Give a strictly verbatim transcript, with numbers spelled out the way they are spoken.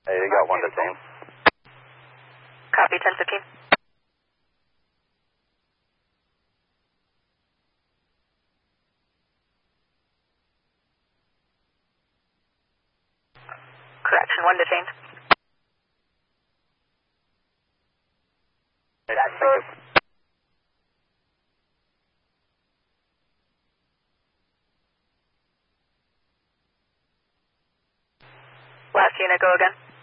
Hey, you got one detained. Copy, ten fifteen. Correction, one detained. Hey, thank you. Last unit, go again.